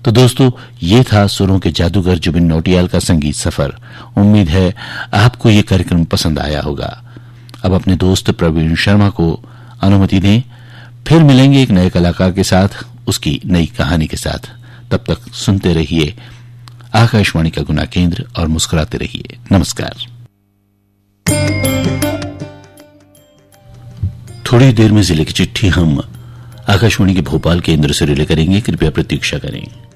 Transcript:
तो दोस्तों, ये था सुरों के जादूगर जुबिन नौटियाल का संगीत सफर। उम्मीद है आपको ये कार्यक्रम पसंद आया होगा। अब अपने दोस्त प्रवीण शर्मा को अनुमति दें, फिर मिलेंगे एक नए कलाकार के साथ, उसकी नई कहानी के साथ। तब तक सुनते रहिए आकाशवाणी का गुना केंद्र और मुस्कुराते रहिए। नमस्कार। थोड़ी देर में जिले की चिट्ठी हम आकाशवाणी के भोपाल केंद्र से रिले करेंगे। कृपया प्रतीक्षा करें।